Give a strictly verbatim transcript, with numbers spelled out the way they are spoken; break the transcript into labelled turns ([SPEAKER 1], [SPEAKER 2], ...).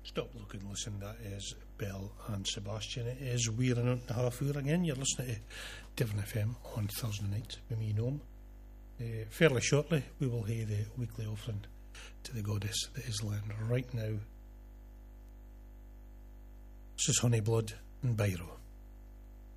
[SPEAKER 1] Stop, look and listen. That is Belle and Sebastian. It is We're in a half hour again. You're listening to Devon F M on Thursday night with me, Noam. Uh, fairly shortly, we will hear the weekly offering to the goddess that is land. Right now, this is Honeyblood and Biro.